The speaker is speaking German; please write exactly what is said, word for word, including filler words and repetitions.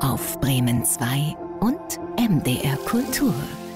auf Bremen zwei und M D R Kultur.